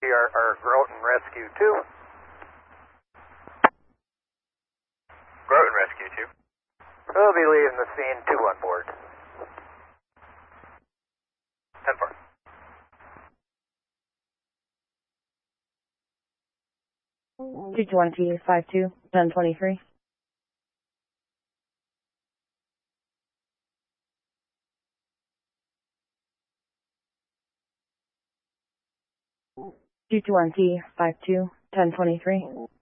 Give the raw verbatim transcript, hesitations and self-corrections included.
Our, our Groton Rescue two. Groton Rescue two. We'll be leaving the scene, two on board. ten four. two twenty, five two, ten twenty-three. two twenty, five two, ten twenty-three.